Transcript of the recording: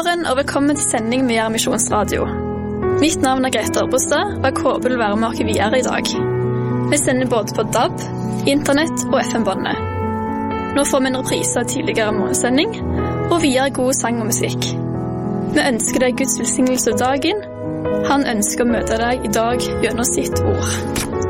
morgen og velkommen til sending med Gjær Misjonsradio. Mitt navn Grete Arbostad, og jeg håper du vil være med oss videre i dag. Vi sender både på DAB, internett og FM-båndet. Nå får vi en reprise av tidligere morgensending, og videre god sang og musikk. Vi ønsker deg Guds velsignelse dagen. Han ønsker å møte deg i dag gjennom sitt ord.